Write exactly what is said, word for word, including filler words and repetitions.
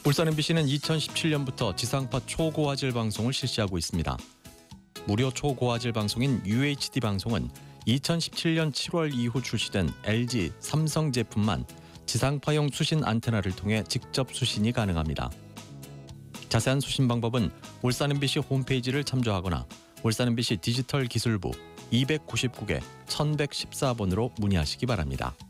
울산 엠비씨는 이천십칠 년부터 지상파 초고화질 방송을 실시하고 있습니다. 무료 초고화질 방송인 유에이치디 방송은 이천십칠 년 칠월 이후 출시된 엘지, 삼성 제품만 지상파용 수신 안테나를 통해 직접 수신이 가능합니다. 자세한 수신 방법은 울산 엠비씨 홈페이지를 참조하거나 울산 엠비씨 디지털 기술부 이백구십구 개 천백십사 번으로 문의하시기 바랍니다.